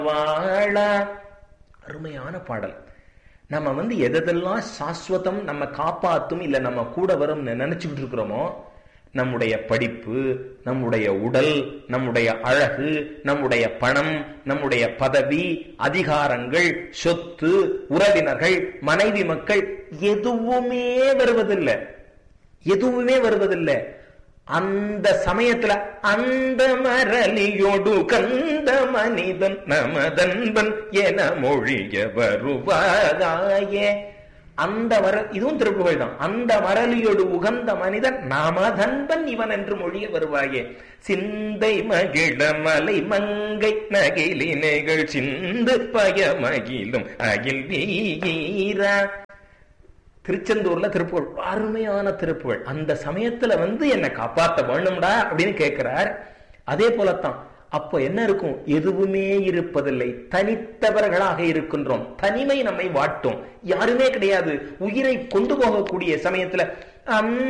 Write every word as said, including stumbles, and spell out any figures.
வாழ. அருமையான பாடல். நம்ம வந்து எதெல்லாம் சாஸ்வதம், நம்ம காப்பாத்தும், இல்ல நம்ம கூட வரும் நினைச்சுக்கிட்டு இருக்கிறோமோ, நம்முடைய படிப்பு, நம்முடைய உடல், நம்முடைய அழகு, நம்முடைய பணம், நம்முடைய பதவி, அதிகாரங்கள், சொத்து, உறவினர்கள், மனைவி, மக்கள், எதுவுமே வருவதில்லை. எதுவுமே வருவதில்லை. அந்த சமயத்துல அந்த மரலியோடு கந்த மனிதன் நமதன்பன் என மொழிய வருவாயே. அந்த வர இதுவும் திருப்புகழ் தான். அந்த மரலியோடு உகந்த மனிதன் நமதன்பன் இவன் என்று மொழிய வருவாயே. சிந்தை மகிழ மலை மங்கை நகிலினைகள் சிந்து பயமகிலும் அகில் வீரா. திருச்செந்தூர்ல திருப்புகழ், அருமையான திருப்புகழ். அந்த சமயத்துல வந்து என்னை காப்பாற்ற வேணும்டா அப்படின்னு கேட்கிறார். அதே போலத்தான் அப்போ என்ன இருக்கும்? எதுவுமே இருப்பதில்லை. தனித்தவர்களாக இருக்கின்றோம். தனிமை நம்மை வாட்டும். யாருமே கிடையாது. உயிரை கொண்டு போகக்கூடிய சமயத்துல